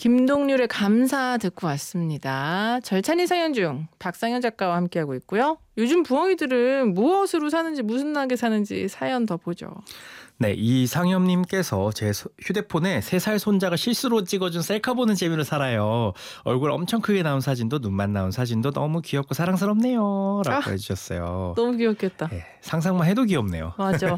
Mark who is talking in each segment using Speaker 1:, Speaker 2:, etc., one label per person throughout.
Speaker 1: 김동률의 감사 듣고 왔습니다. 절찬리 상현중 박상현 작가와 함께하고 있고요. 요즘 부엉이들은 무엇으로 사는지 무슨 낙에 사는지 사연 더 보죠.
Speaker 2: 네, 이상엽님께서 제 휴대폰에 3살 손자가 실수로 찍어준 셀카 보는 재미로 살아요. 얼굴 엄청 크게 나온 사진도 눈만 나온 사진도 너무 귀엽고 사랑스럽네요. 라고 해주셨어요.
Speaker 1: 너무 귀엽겠다.
Speaker 2: 네, 상상만 해도 귀엽네요.
Speaker 1: 맞아.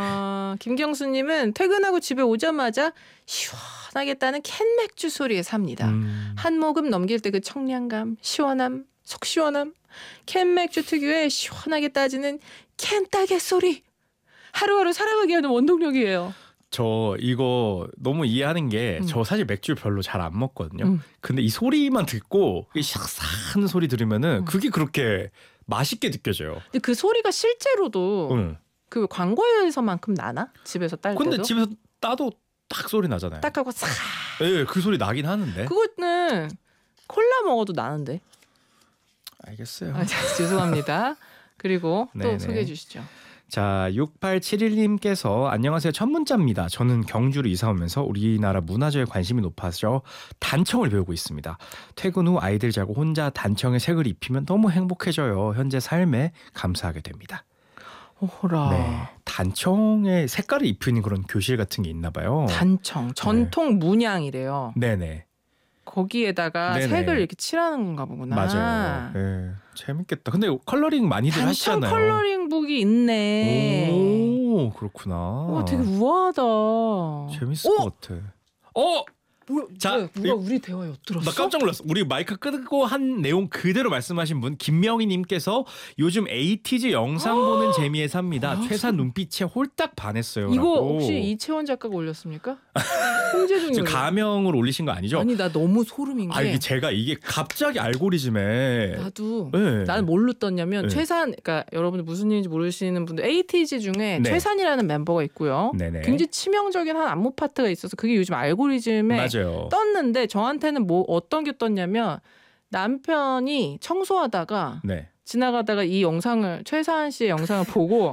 Speaker 1: 김경수님은 퇴근하고 집에 오자마자 시원하게 따는 캔 맥주 소리에 삽니다. 한 모금 넘길 때 그 청량감, 시원함, 속 시원함. 캔 맥주 특유의 시원하게 따지는 캔 따개 소리. 하루하루 살아가게 하는 원동력이에요.
Speaker 2: 저 이거 너무 이해하는 게 저 사실 맥주 별로 잘 안 먹거든요. 근데 이 소리만 듣고 이 샥싹 하는 소리 들으면은 그게 그렇게 맛있게 느껴져요.
Speaker 1: 근데 그 소리가 실제로도 그 광고에서만큼 나나? 집에서 딸 때도?
Speaker 2: 근데 집에서 따도 딱 소리 나잖아요.
Speaker 1: 딱 하고 싹.
Speaker 2: 네, 그 소리 나긴 하는데.
Speaker 1: 그거는 콜라 먹어도 나는데.
Speaker 2: 알겠어요.
Speaker 1: 죄송합니다. 그리고 또
Speaker 2: 네네.
Speaker 1: 소개해 주시죠.
Speaker 2: 자, 6871님께서 안녕하세요. 첫 문자입니다. 저는 경주로 이사 오면서 우리나라 문화재에 관심이 높아져 단청을 배우고 있습니다. 퇴근 후 아이들 자고 혼자 단청에 색을 입히면 너무 행복해져요. 현재 삶에 감사하게 됩니다.
Speaker 1: 오호라.
Speaker 2: 네, 단청에 색깔을 입히는 그런 교실 같은 게 있나 봐요.
Speaker 1: 단청, 전통 문양이래요.
Speaker 2: 네네.
Speaker 1: 거기에다가
Speaker 2: 네네.
Speaker 1: 색을 이렇게 칠하는 건가 보구나.
Speaker 2: 맞아요. 네, 재밌겠다. 근데 컬러링 많이들
Speaker 1: 단청
Speaker 2: 하시잖아요.
Speaker 1: 컬러링북이 있네.
Speaker 2: 오, 그렇구나.
Speaker 1: 와, 되게 우아하다.
Speaker 2: 재밌을 것 같아.
Speaker 1: 뭐야,
Speaker 2: 자,
Speaker 1: 누가 우리 대화에 엿들었어?
Speaker 2: 나 깜짝 놀랐어. 우리 마이크 끄고 한 내용 그대로 말씀하신 분 김명희님께서 요즘 에이티즈 영상 보는 재미에 삽니다. 최사 눈빛에 홀딱 반했어요.
Speaker 1: 이거
Speaker 2: 라고.
Speaker 1: 혹시 이채원 작가가 올렸습니까? 홍재중이
Speaker 2: 지금 가명을 올리신 거 아니죠?
Speaker 1: 아니 나 너무 소름인 게
Speaker 2: 아, 이게 갑자기 알고리즘에
Speaker 1: 나도
Speaker 2: 네.
Speaker 1: 나는 뭘로 떴냐면
Speaker 2: 네.
Speaker 1: 최산, 그러니까 여러분들 무슨 일인지 모르시는 분들 에이티즈 중에
Speaker 2: 네.
Speaker 1: 최산이라는 멤버가 있고요.
Speaker 2: 네네.
Speaker 1: 굉장히 치명적인 한 안무 파트가 있어서 그게 요즘 알고리즘에
Speaker 2: 맞아요.
Speaker 1: 떴는데 저한테는 뭐 어떤 게 떴냐면 남편이 청소하다가
Speaker 2: 네.
Speaker 1: 지나가다가 이 영상을 최사한 씨의 영상을 보고